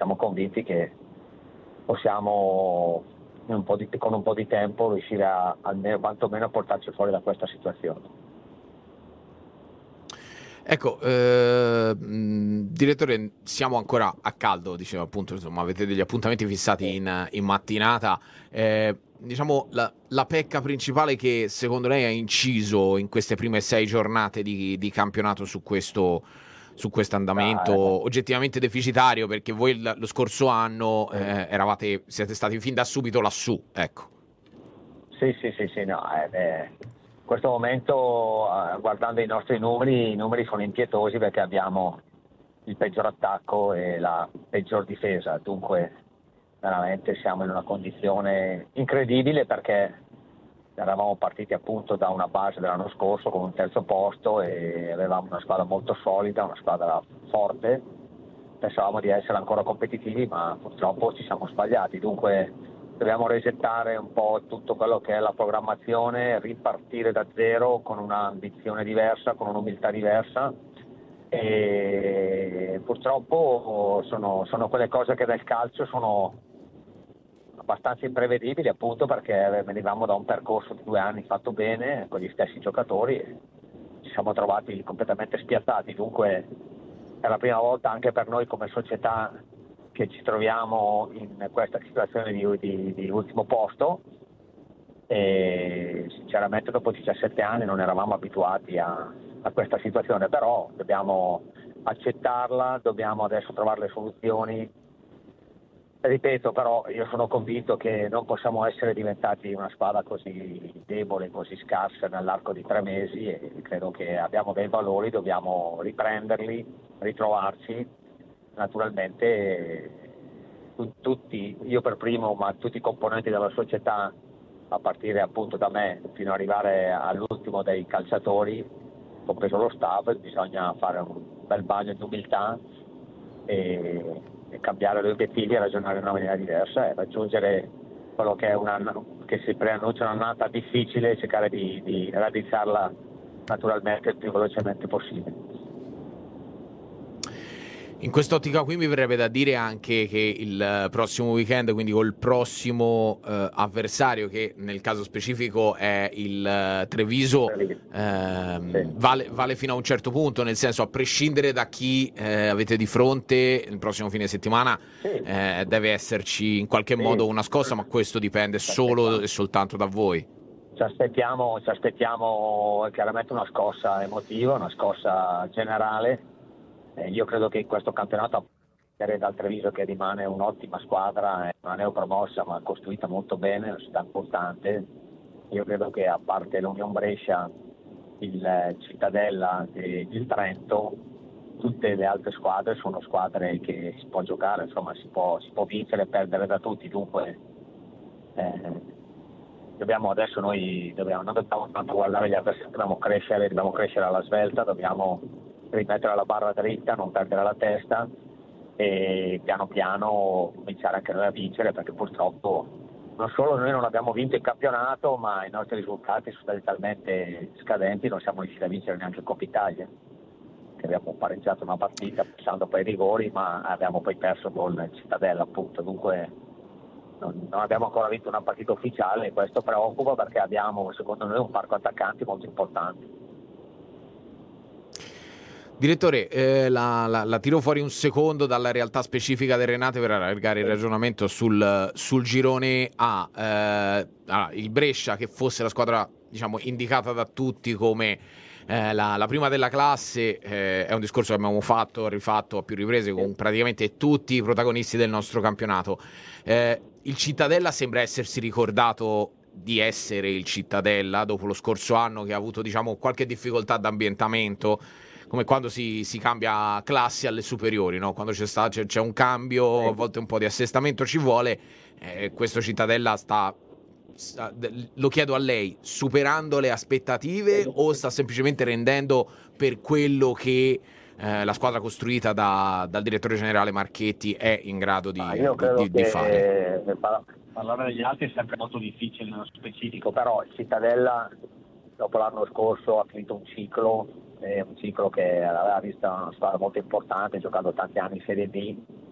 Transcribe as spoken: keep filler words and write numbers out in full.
siamo convinti che possiamo in un po' di, con un po' di tempo riuscire a almeno quantomeno a portarci fuori da questa situazione. Ecco, eh, mh, direttore, siamo ancora a caldo, dicevo appunto, insomma, avete degli appuntamenti fissati in, in mattinata. Eh, diciamo, la, la pecca principale che secondo lei ha inciso in queste prime sei giornate di, di campionato su questo, su questo andamento Ah, oggettivamente deficitario, perché voi il- lo scorso anno eh, eravate, siete stati fin da subito lassù, ecco. Sì, sì, sì, sì, no, eh, beh, in questo momento eh, guardando i nostri numeri, i numeri sono impietosi perché abbiamo il peggior attacco e la peggior difesa, dunque veramente siamo in una condizione incredibile perché eravamo partiti appunto da una base dell'anno scorso con un terzo posto e avevamo una squadra molto solida, una squadra forte, pensavamo di essere ancora competitivi ma purtroppo ci siamo sbagliati, dunque dobbiamo resettare un po' tutto quello che è la programmazione, ripartire da zero con un'ambizione diversa, con un'umiltà diversa e purtroppo sono, sono quelle cose che nel calcio sono abbastanza imprevedibili appunto perché venivamo da un percorso di due anni fatto bene con gli stessi giocatori e ci siamo trovati completamente spiazzati, dunque è la prima volta anche per noi come società che ci troviamo in questa situazione di, di, di ultimo posto e sinceramente dopo diciassette anni non eravamo abituati a, a questa situazione, però dobbiamo accettarla, dobbiamo adesso trovare le soluzioni. Ripeto, però io sono convinto che non possiamo essere diventati una squadra così debole, così scarsa nell'arco di tre mesi e credo che abbiamo dei valori, dobbiamo riprenderli, ritrovarci. Naturalmente tutti, io per primo, ma tutti i componenti della società, a partire appunto da me fino ad arrivare all'ultimo dei calciatori, compreso lo staff, bisogna fare un bel bagno di umiltà e, e cambiare gli obiettivi e ragionare in una maniera diversa e raggiungere quello che è un anno che si preannuncia un'annata difficile e cercare di, di raddrizzarla naturalmente il più velocemente possibile. In quest'ottica qui mi verrebbe da dire anche che il prossimo weekend, quindi col prossimo eh, avversario, che nel caso specifico è il eh, Treviso, ehm, Sì. vale, vale fino a un certo punto, nel senso a prescindere da chi eh, avete di fronte, il prossimo fine settimana Sì. eh, deve esserci in qualche Sì. modo una scossa, ma questo dipende solo e soltanto da voi. Ci aspettiamo, ci aspettiamo chiaramente una scossa emotiva, una scossa generale. Eh, io credo che in questo campionato, a partire dal Treviso che rimane un'ottima squadra, è una neopromossa ma costruita molto bene, una città importante. Io credo che a parte l'Union Brescia, il Cittadella e il Trento, tutte le altre squadre sono squadre che si può giocare, insomma si può, si può vincere e perdere da tutti, dunque eh, dobbiamo adesso noi dobbiamo, non dobbiamo tanto guardare gli avversari, dobbiamo crescere, dobbiamo crescere alla svelta, dobbiamo rimettere la barra dritta, non perdere la testa e piano piano cominciare anche noi a vincere perché purtroppo non solo noi non abbiamo vinto il campionato ma i nostri risultati sono stati talmente scadenti, non siamo riusciti a vincere neanche il Coppa Italia, che abbiamo pareggiato una partita passando poi i rigori ma abbiamo poi perso con Cittadella appunto, dunque non, non abbiamo ancora vinto una partita ufficiale e questo preoccupa perché abbiamo secondo noi un parco attaccanti molto importante. Direttore, eh, la, la, la tiro fuori un secondo dalla realtà specifica del Renate per allargare il ragionamento sul, sul girone A. Eh, allora, il Brescia, che fosse la squadra diciamo indicata da tutti come eh, la, la prima della classe, eh, è un discorso che abbiamo fatto, rifatto a più riprese con praticamente tutti i protagonisti del nostro campionato. Eh, il Cittadella sembra essersi ricordato di essere il Cittadella dopo lo scorso anno che ha avuto diciamo qualche difficoltà d'ambientamento, come quando si, si cambia classe alle superiori, no? Quando c'è, sta, c'è, c'è un cambio, a volte un po' di assestamento ci vuole. Eh, questo Cittadella sta, sta, lo chiedo a lei, superando le aspettative o sta semplicemente rendendo per quello che eh, la squadra costruita da, dal direttore generale Marchetti è in grado di, ah, io di, credo di, di che fare? eh, parlare degli altri è sempre molto difficile nello specifico, però il Cittadella dopo l'anno scorso ha finito un ciclo, eh, un ciclo che aveva visto una squadra molto importante, giocando tanti anni in Serie B